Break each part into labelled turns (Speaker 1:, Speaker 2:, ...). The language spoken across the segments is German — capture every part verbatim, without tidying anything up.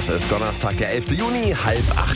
Speaker 1: Es ist Donnerstag, der elfter Juni, halb acht.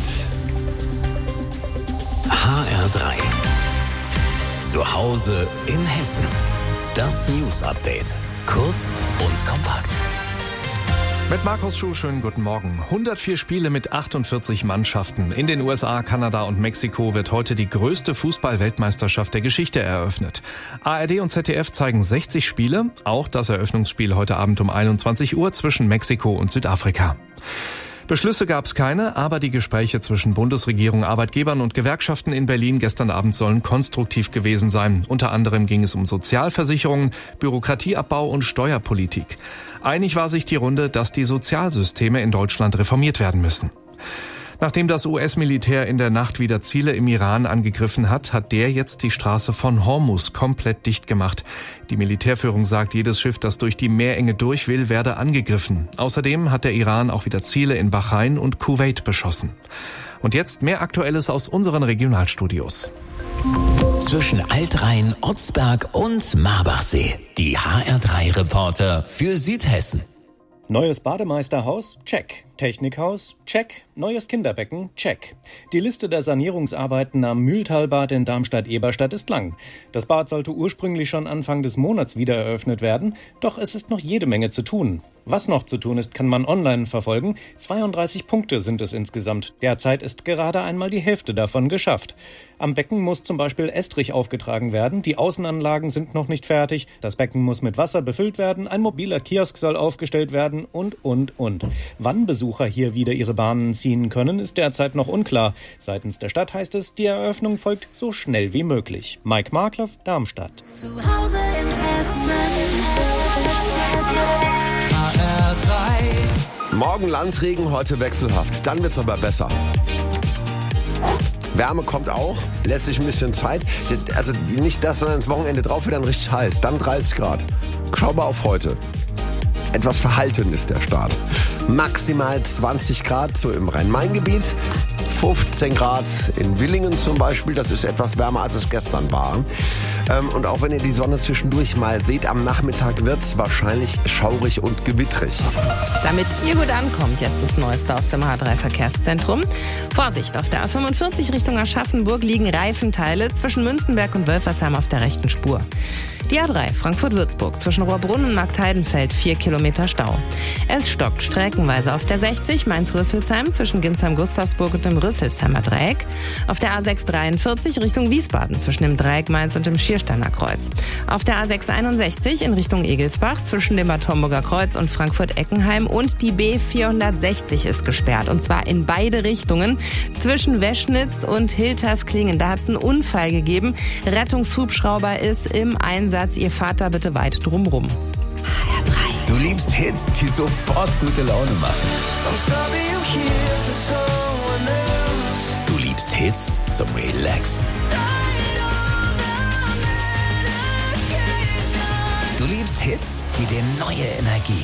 Speaker 2: H R drei. Zu Hause in Hessen. Das News Update. Kurz und kompakt.
Speaker 3: Mit Markus Schuh, schönen guten Morgen. hundertvier Spiele mit achtundvierzig Mannschaften. In den U S A, Kanada und Mexiko wird heute die größte Fußball-Weltmeisterschaft der Geschichte eröffnet. A R D und Z D F zeigen sechzig Spiele, auch das Eröffnungsspiel heute Abend um einundzwanzig Uhr zwischen Mexiko und Südafrika. Beschlüsse gab es keine, aber die Gespräche zwischen Bundesregierung, Arbeitgebern und Gewerkschaften in Berlin gestern Abend sollen konstruktiv gewesen sein. Unter anderem ging es um Sozialversicherungen, Bürokratieabbau und Steuerpolitik. Einig war sich die Runde, dass die Sozialsysteme in Deutschland reformiert werden müssen. Nachdem das U S-Militär in der Nacht wieder Ziele im Iran angegriffen hat, hat der jetzt die Straße von Hormuz komplett dicht gemacht. Die Militärführung sagt, jedes Schiff, das durch die Meerenge durch will, werde angegriffen. Außerdem hat der Iran auch wieder Ziele in Bahrain und Kuwait beschossen. Und jetzt mehr Aktuelles aus unseren Regionalstudios.
Speaker 2: Zwischen Altrhein, Otzberg und Marbachsee. Die H R drei Reporter für Südhessen.
Speaker 4: Neues Bademeisterhaus? Check. Technikhaus? Check. Neues Kinderbecken? Check. Die Liste der Sanierungsarbeiten am Mühltalbad in Darmstadt-Eberstadt ist lang. Das Bad sollte ursprünglich schon Anfang des Monats wieder eröffnet werden, doch es ist noch jede Menge zu tun. Was noch zu tun ist, kann man online verfolgen. zweiunddreißig Punkte sind es insgesamt. Derzeit ist gerade einmal die Hälfte davon geschafft. Am Becken muss zum Beispiel Estrich aufgetragen werden. Die Außenanlagen sind noch nicht fertig. Das Becken muss mit Wasser befüllt werden. Ein mobiler Kiosk soll aufgestellt werden und, und, und. Wann Besucher hier wieder ihre Bahnen ziehen können, ist derzeit noch unklar. Seitens der Stadt heißt es, die Eröffnung folgt so schnell wie möglich. Mike Markloff, Darmstadt.
Speaker 5: Zu Hause in Hessen.
Speaker 1: Morgen Landregen, heute wechselhaft. Dann wird's aber besser. Wärme kommt auch, lässt sich ein bisschen Zeit. Also nicht das, sondern das Wochenende drauf wird dann richtig heiß. Dann dreißig Grad. Schau mal auf heute. Etwas verhalten ist der Start. Maximal zwanzig Grad so im Rhein-Main-Gebiet. fünfzehn Grad in Willingen zum Beispiel. Das ist etwas wärmer, als es gestern war. Ähm, und auch wenn ihr die Sonne zwischendurch mal seht, am Nachmittag wird es wahrscheinlich schaurig und gewittrig.
Speaker 6: Damit ihr gut ankommt, jetzt das Neueste aus dem H drei Verkehrszentrum. Vorsicht, auf der A fünfundvierzig Richtung Aschaffenburg liegen Reifenteile zwischen Münzenberg und Wölfersheim auf der rechten Spur. Die A drei Frankfurt-Würzburg zwischen Rohrbrunn und Marktheidenfeld, vier Kilometer Stau. Es stockt streckenweise auf der sechzig Mainz-Rüsselsheim zwischen Ginsheim-Gustavsburg und dem Rüsselsheimer Dreieck. Auf der A sechs dreiundvierzig Richtung Wiesbaden zwischen dem Dreieck Mainz und dem Schiersteiner Kreuz. Auf der A sechs einundsechzig in Richtung Egelsbach zwischen dem Bad Homburger Kreuz und Frankfurt-Eckenheim und die B vierhundertsechzig ist gesperrt. Und zwar in beide Richtungen zwischen Weschnitz und Hiltersklingen. Da hat es einen Unfall gegeben. Rettungshubschrauber ist im Einsatz. Ihr fahrt da bitte weit drumrum.
Speaker 2: H R drei. Du liebst Hits, die sofort gute Laune machen. Du liebst Hits zum Relaxen. Du liebst Hits, die dir neue Energie